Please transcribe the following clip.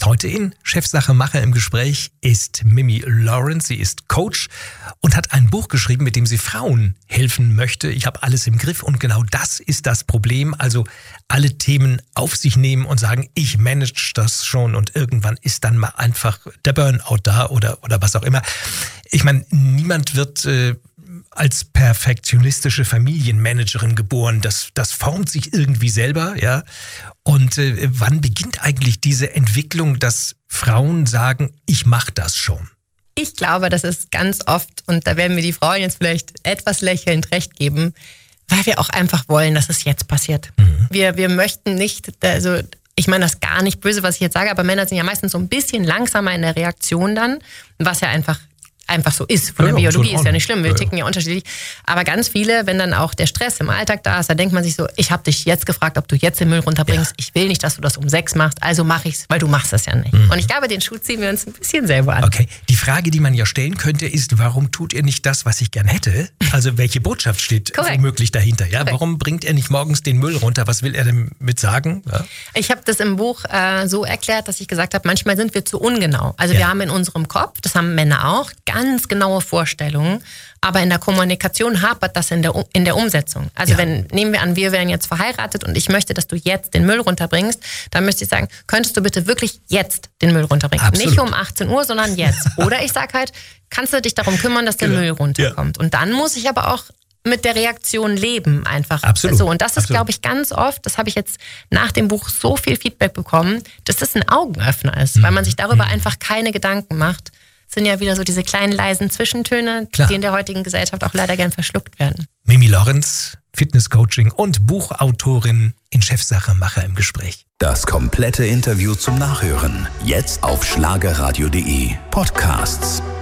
Gast heute in Chefsache Macher im Gespräch ist Mimi Lawrence. Sie ist Coach und hat ein Buch geschrieben, mit dem sie Frauen helfen möchte. Ich habe alles im Griff und genau das ist das Problem. Also alle Themen auf sich nehmen und sagen, ich manage das schon und irgendwann ist dann mal einfach der Burnout da oder was auch immer. Ich meine, niemand wird als perfektionistische Familienmanagerin geboren. Das formt sich irgendwie selber, ja. Und wann beginnt eigentlich diese Entwicklung, dass Frauen sagen, ich mache das schon? Ich glaube, das ist ganz oft, und da werden mir die Frauen jetzt vielleicht etwas lächelnd recht geben, weil wir auch einfach wollen, dass es jetzt passiert. Mhm. Wir möchten nicht, also ich meine das gar nicht böse, was ich jetzt sage, aber Männer sind ja meistens so ein bisschen langsamer in der Reaktion dann, was ja einfach so ist. Von der Biologie ist ja nicht schlimm, wir ticken ja unterschiedlich. Aber ganz viele, wenn dann auch der Stress im Alltag da ist, da denkt man sich so, ich habe dich jetzt gefragt, ob du jetzt den Müll runterbringst. Ja. Ich will nicht, dass du das um 6 machst, also mache ich's, weil du machst das ja nicht. Mhm. Und ich glaube, den Schuh ziehen wir uns ein bisschen selber an. Okay, die Frage, die man ja stellen könnte, ist, warum tut ihr nicht das, was ich gern hätte? Also welche Botschaft steht womöglich dahinter? Ja, warum bringt er nicht morgens den Müll runter? Was will er damit sagen? Ja. Ich habe das im Buch so erklärt, dass ich gesagt habe, manchmal sind wir zu ungenau. Also wir haben in unserem Kopf, das haben Männer auch, ganz genaue Vorstellungen, aber in der Kommunikation hapert das in der Umsetzung. Also nehmen wir an, wir wären jetzt verheiratet und ich möchte, dass du jetzt den Müll runterbringst, dann müsste ich sagen, könntest du bitte wirklich jetzt den Müll runterbringen? Absolut. Nicht um 18 Uhr, sondern jetzt. Oder ich sage halt, kannst du dich darum kümmern, dass der Müll runterkommt? Ja. Und dann muss ich aber auch mit der Reaktion leben einfach. Absolut. So, und das ist, glaube ich, ganz oft, das habe ich jetzt nach dem Buch so viel Feedback bekommen, dass das ein Augenöffner ist, weil man sich darüber einfach keine Gedanken macht. Sind ja wieder so diese kleinen leisen Zwischentöne, die in der heutigen Gesellschaft auch leider gern verschluckt werden. Mimi Lawrence, Fitnesscoaching und Buchautorin in Chefsache Macher im Gespräch. Das komplette Interview zum Nachhören jetzt auf schlagerradio.de Podcasts.